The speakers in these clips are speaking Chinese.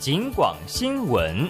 警广新闻。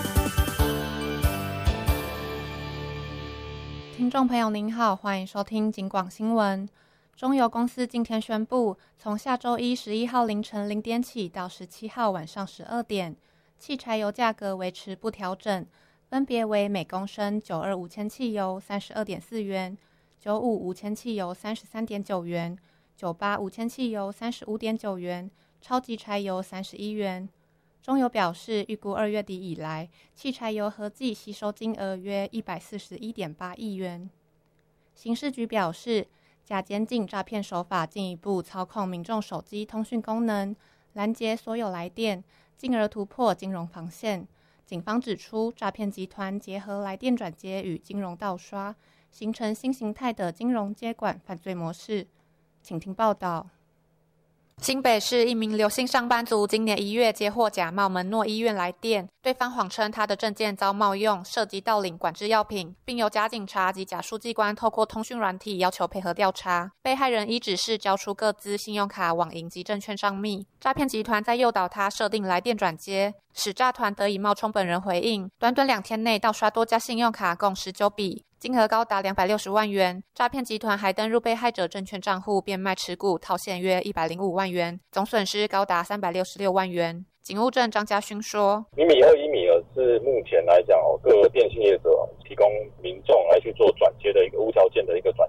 听众朋友您好，欢迎收听警广新闻。中油公司今天宣布，从下周一11号凌晨0点起到17号晚上12点，汽柴油价格维持不调整，分别为每公升925无铅汽油 32.4 元、95无铅汽油 33.9 元、98无铅汽油 35.9 元、超级柴油31元。中油表示，预估2月底以来，汽柴油合计吸收金额约141.8亿元。刑事局表示，假监禁诈骗手法进一步操控民众手机通讯功能，拦截所有来电，进而突破金融防线。警方指出，诈骗集团结合来电转接与金融盗刷，形成新形态的金融接管犯罪模式。请听报道。新北市一名刘姓上班族今年1月接获假冒门诺医院来电，对方谎称他的证件遭冒用，涉及盗领管制药品，并由假警察及假书记官透过通讯软体要求配合调查。被害人依指示交出个资、信用卡、网银及证券账密，诈骗集团在诱导他设定来电转接，使诈团得以冒充本人回应，短短2天内盗刷多家信用卡共19笔，金额高达260万元。诈骗集团还登入被害者证券账户变卖持股，套现约105万元，总损失高达366万元。警务证张家勋说 ，1米2、1米2是目前来讲各电信业者提供民众来去做转接的一个无条件的一个转